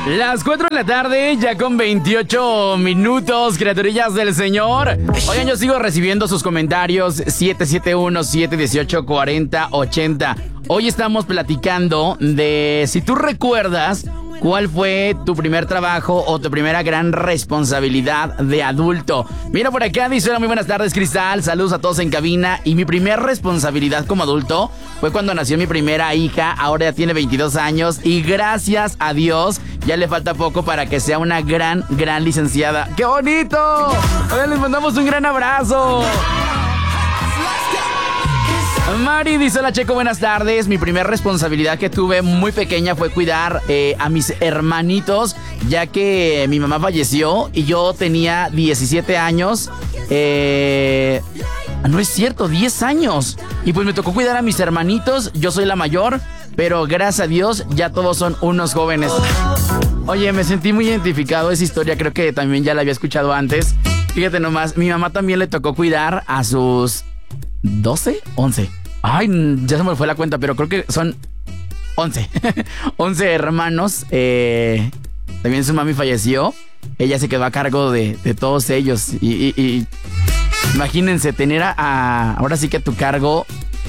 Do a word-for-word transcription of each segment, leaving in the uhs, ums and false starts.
Las cuatro de la tarde, ya con veintiocho minutos, criaturillas del Señor. Oigan, yo sigo recibiendo sus comentarios siete siete uno, siete uno ocho, cuatro cero ocho cero. Hoy estamos platicando de si tú recuerdas cuál fue tu primer trabajo o tu primera gran responsabilidad de adulto. Mira por acá, dice: hola, muy buenas tardes, Cristal, saludos a todos en cabina. Y mi primera responsabilidad como adulto fue cuando nació mi primera hija. Ahora ya tiene veintidós años y gracias a Dios ya le falta poco para que sea una gran, gran licenciada. ¡Qué bonito! Oigan, les mandamos un gran abrazo. Mari dice: hola, Checo, buenas tardes. Mi primera responsabilidad que tuve muy pequeña fue cuidar eh, a mis hermanitos, ya que mi mamá falleció y yo tenía diecisiete años. Eh, no es cierto, diez años. Y pues me tocó cuidar a mis hermanitos. Yo soy la mayor, pero gracias a Dios ya todos son unos jóvenes. Oye, me sentí muy identificado. Esa historia creo que también ya la había escuchado antes. Fíjate nomás, mi mamá también le tocó cuidar a sus doce, once. Ay, ya se me fue la cuenta, pero creo que son once. once hermanos. Eh, también su mami falleció. Ella se quedó a cargo de, de todos ellos. Y, y, y imagínense tener a, a, ahora sí que a tu cargo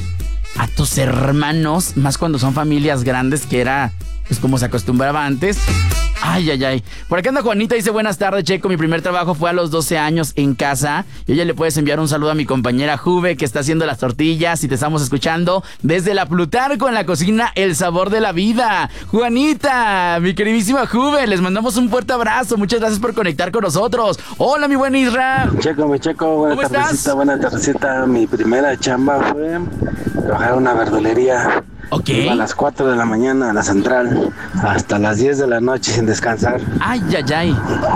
a tus hermanos, más cuando son familias grandes, que era pues como se acostumbraba antes. Ay, ay, ay. Por acá anda Juanita, dice: buenas tardes, Checo. Mi primer trabajo fue a los doce años en casa. Y ella le puedes enviar un saludo a mi compañera Juve, que está haciendo las tortillas y te estamos escuchando desde la Plutarco en la cocina El Sabor de la Vida. Juanita, mi queridísima Juve, les mandamos un fuerte abrazo. Muchas gracias por conectar con nosotros. Hola, mi buen Isra. Checo, mi Checo, buena ¿Cómo tardecita, estás? buena tardecita. Mi primera chamba fue trabajar en una verdulería. Ok. Iba a las cuatro de la mañana a la central hasta las diez de la noche sin descansar. Ay, ay, ay.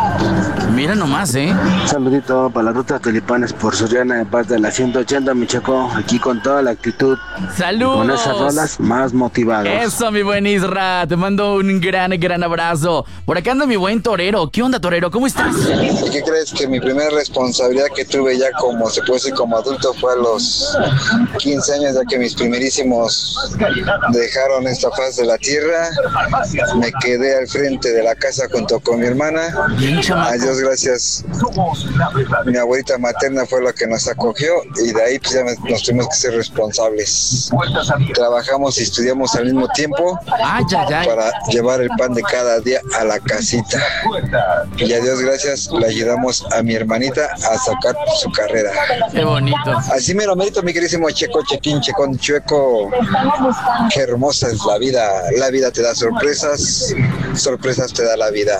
Mira nomás, ¿eh? Un saludito para la ruta Tulipanes por Soriana de parte de la ciento ochenta, mi Checo. Aquí con toda la actitud. ¡Saludos! Con esas rolas más motivados. Eso, mi buen Isra. Te mando un gran, gran abrazo. Por acá anda mi buen Torero. ¿Qué onda, Torero? ¿Cómo estás? ¿Qué crees? Que mi primera responsabilidad que tuve ya como se puede decir como adulto fue a los quince años, ya que mis primerísimos dejaron esta faz de la tierra. Me quedé al frente de la casa junto con mi hermana. Bien, A chamaco. Dios gracias, mi abuelita materna fue la que nos acogió y de ahí pues ya nos tuvimos que ser responsables. Trabajamos y estudiamos al mismo tiempo Ay, ay, ay. para llevar el pan de cada día a la casita. Y a Dios gracias le ayudamos a mi hermanita a sacar su carrera. Qué bonito. Así mero mérito, mi queridísimo Checo, Chequín, Checón, Chueco. Qué hermosa es la vida. La vida te da sorpresas, sorpresas te da la vida.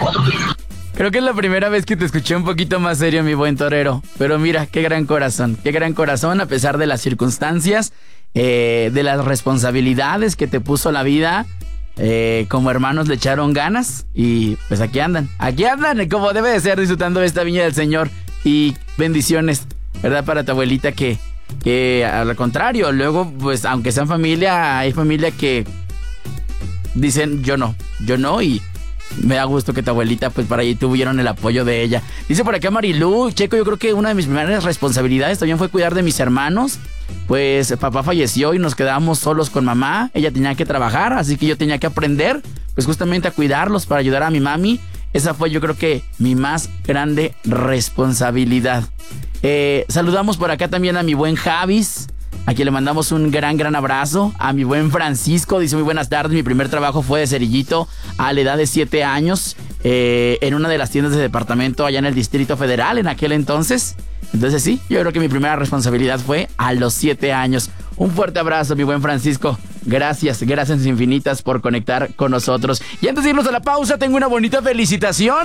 Creo que es la primera vez que te escuché un poquito más serio, mi buen Torero. Pero mira, qué gran corazón, qué gran corazón a pesar de las circunstancias, eh, de las responsabilidades que te puso la vida. Eh, como hermanos le echaron ganas y pues aquí andan, aquí andan como debe de ser, disfrutando de esta viña del Señor. Y bendiciones, ¿verdad? Para tu abuelita que, que al contrario, luego pues aunque sean familia, hay familia que dicen yo no, yo no y... me da gusto que tu abuelita, pues para ahí tuvieron el apoyo de ella. Dice por acá Marilú: Checo, yo creo que una de mis primeras responsabilidades también fue cuidar de mis hermanos. Pues papá falleció y nos quedábamos solos con mamá. Ella tenía que trabajar, así que yo tenía que aprender, pues justamente a cuidarlos para ayudar a mi mami. Esa fue, yo creo que, mi más grande responsabilidad. Eh, saludamos por acá también a mi buen Javis, a quien le mandamos un gran, gran abrazo. A mi buen Francisco, dice: muy buenas tardes, mi primer trabajo fue de cerillito a la edad de siete años, eh, en una de las tiendas de departamento allá en el Distrito Federal en aquel entonces. Entonces sí, yo creo que mi primera responsabilidad fue a los siete años. Un fuerte abrazo, mi buen Francisco. Gracias, gracias infinitas por conectar con nosotros. Y antes de irnos a la pausa, tengo una bonita felicitación.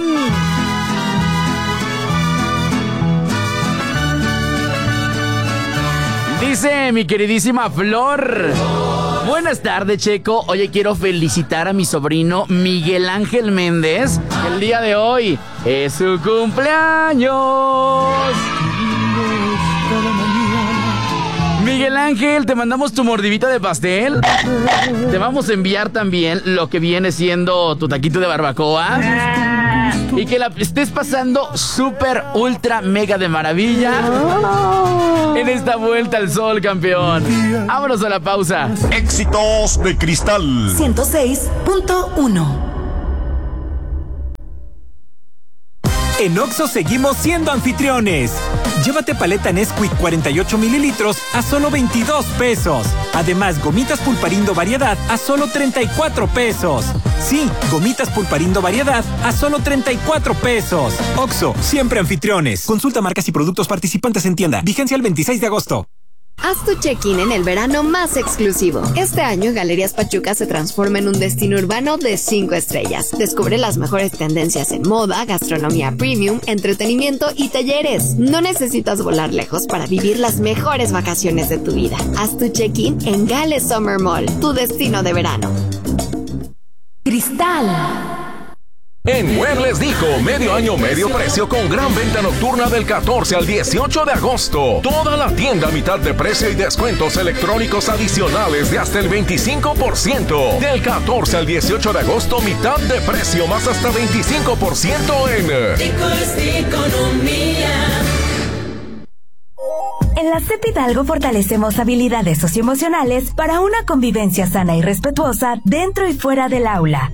Dice mi queridísima Flor: buenas tardes, Checo. Oye, quiero felicitar a mi sobrino Miguel Ángel Méndez, que el día de hoy es su cumpleaños. Miguel Ángel, te mandamos tu mordidita de pastel. Te vamos a enviar también lo que viene siendo tu taquito de barbacoa. Y que la estés pasando súper, ultra, mega de maravilla en esta vuelta al sol, campeón. Vámonos a la pausa. Éxitos de Cristal ciento seis punto uno. En Oxxo seguimos siendo anfitriones. Llévate paleta Nesquik cuarenta y ocho mililitros a solo veintidós pesos. Además, gomitas Pulparindo variedad a solo treinta y cuatro pesos. Sí, gomitas Pulparindo variedad a solo treinta y cuatro pesos. Oxxo, siempre anfitriones. Consulta marcas y productos participantes en tienda. Vigencia el veintiséis de agosto. Haz tu check-in en el verano más exclusivo. Este año, Galerías Pachuca se transforma en un destino urbano de cinco estrellas. Descubre las mejores tendencias en moda, gastronomía premium, entretenimiento y talleres. No necesitas volar lejos para vivir las mejores vacaciones de tu vida. Haz tu check-in en Gale Summer Mall, tu destino de verano. Cristal. En Muebles Dijo, medio año, medio precio con gran venta nocturna del catorce al dieciocho de agosto. Toda la tienda a mitad de precio y descuentos electrónicos adicionales de hasta el veinticinco por ciento. Del catorce al dieciocho de agosto, mitad de precio más hasta veinticinco por ciento en... Dijo es economía. En la C E P Hidalgo fortalecemos habilidades socioemocionales para una convivencia sana y respetuosa dentro y fuera del aula.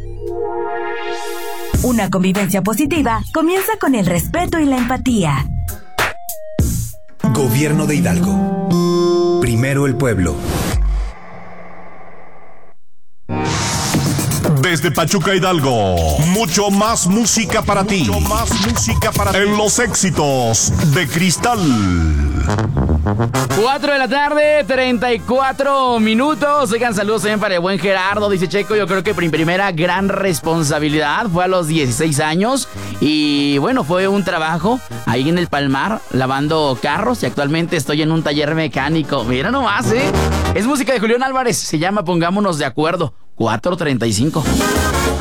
Una convivencia positiva comienza con el respeto y la empatía. Gobierno de Hidalgo. Primero el pueblo. Desde Pachuca, Hidalgo, mucho más música para ti. Mucho más música para ti. En los éxitos de Cristal. cuatro de la tarde, treinta y cuatro minutos. Oigan, saludos también para el buen Gerardo. Dice Checo, yo creo que mi primera gran responsabilidad fue a los dieciséis años. Y bueno, fue un trabajo ahí en el Palmar, lavando carros. Y actualmente estoy en un taller mecánico. Mira nomás, ¿eh? Es música de Julián Álvarez. Se llama Pongámonos de Acuerdo. cuatro treinta y cinco.